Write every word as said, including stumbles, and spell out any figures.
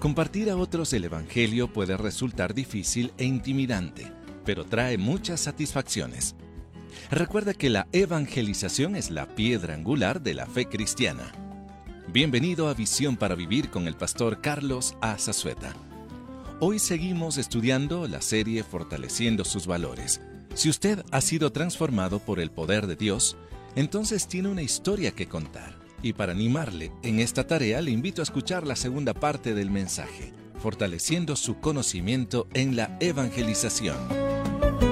Compartir a otros el Evangelio puede resultar difícil e intimidante, pero trae muchas satisfacciones. Recuerda que la evangelización es la piedra angular de la fe cristiana. Bienvenido a Visión para Vivir con el pastor Carlos A. Zazueta. Hoy seguimos estudiando la serie Fortaleciendo sus Valores. Si usted ha sido transformado por el poder de Dios, entonces tiene una historia que contar. Y para animarle en esta tarea, le invito a escuchar la segunda parte del mensaje, Fortaleciendo su conocimiento en la evangelización.